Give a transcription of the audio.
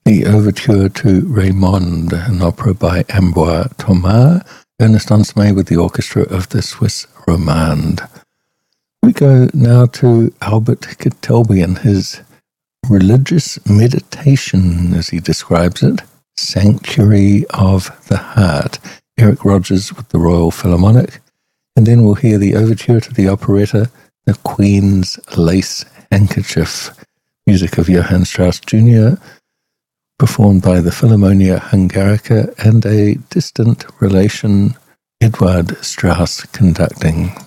The overture to Raymond, an opera by Ambroise Thomas, Ernest Ansermet with the orchestra of the Swiss Romande. We go now to Albert Kittelby and his religious meditation, as he describes it, Sanctuary of the Heart. Eric Rogers with the Royal Philharmonic. And then we'll hear the overture to the operetta, The Queen's Lace Handkerchief, music of Johann Strauss Jr., performed by the Philharmonia Hungarica and a distant relation, Eduard Strauss, conducting.